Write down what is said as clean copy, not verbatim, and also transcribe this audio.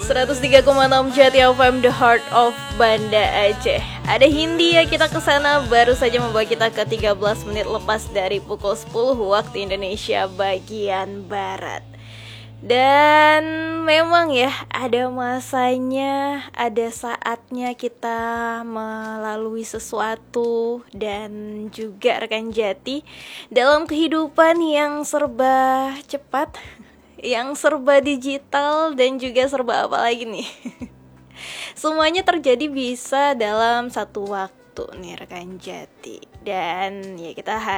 103,6 Jati FM, The Heart of Banda Aceh. Ada Hindia, kita kesana baru saja membawa kita ke 13 menit lepas dari pukul 10 waktu Indonesia bagian Barat. Dan memang ya, ada masanya, ada saatnya kita melalui sesuatu. Dan juga rekan Jati, dalam kehidupan yang serba cepat, yang serba digital, dan juga serba apa lagi nih, semuanya terjadi bisa dalam satu waktu nih rekan Jati. Dan ya kita